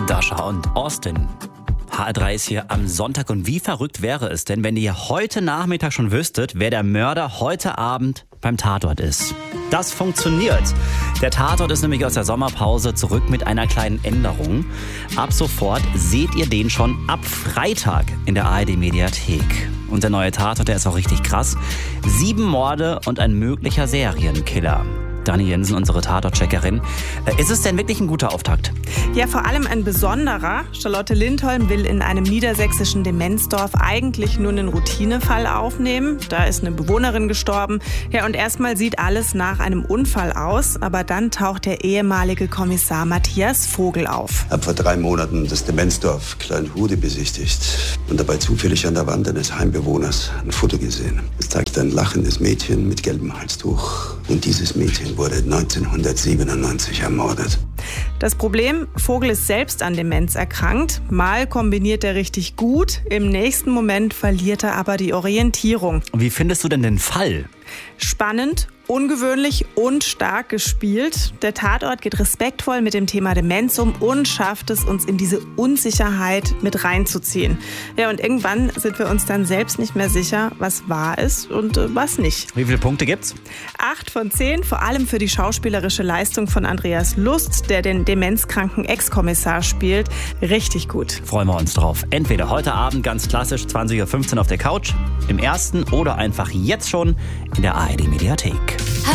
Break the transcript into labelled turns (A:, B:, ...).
A: Dasha und Austin. HR3 ist hier am Sonntag und wie verrückt wäre es denn, wenn ihr heute Nachmittag schon wüsstet, wer der Mörder heute Abend beim Tatort ist. Das funktioniert. Der Tatort ist nämlich aus der Sommerpause zurück mit einer kleinen Änderung. Ab sofort seht ihr den schon ab Freitag in der ARD-Mediathek. Und der neue Tatort, der ist auch richtig krass. 7 Morde und ein möglicher Serienkiller. Dani Jensen, unsere Tatort-Checkerin. Ist es denn wirklich ein guter Auftakt?
B: Ja, vor allem ein besonderer. Charlotte Lindholm will in einem niedersächsischen Demenzdorf eigentlich nur einen Routinefall aufnehmen. Da ist eine Bewohnerin gestorben. Ja, und erstmal sieht alles nach einem Unfall aus. Aber dann taucht der ehemalige Kommissar Matthias Vogel auf.
C: Ich habe vor 3 Monaten das Demenzdorf Kleinhude besichtigt und dabei zufällig an der Wand eines Heimbewohners ein Foto gesehen. Es zeigt ein lachendes Mädchen mit gelbem Halstuch. Und dieses Mädchen wurde 1997 ermordet.
B: Das Problem, Vogel ist selbst an Demenz erkrankt. Mal kombiniert er richtig gut, im nächsten Moment verliert er aber die Orientierung.
A: Wie findest du denn den Fall?
B: Spannend, ungewöhnlich und stark gespielt. Der Tatort geht respektvoll mit dem Thema Demenz um und schafft es, uns in diese Unsicherheit mit reinzuziehen. Ja, und irgendwann sind wir uns dann selbst nicht mehr sicher, was wahr ist und was nicht.
A: Wie viele Punkte gibt's?
B: 8 von 10, vor allem für die schauspielerische Leistung von Andreas Lust, der den demenzkranken Ex-Kommissar spielt. Richtig gut.
A: Freuen wir uns drauf. Entweder heute Abend ganz klassisch 20:15 Uhr auf der Couch, im ersten oder einfach jetzt schon in der ARD-Mediathek.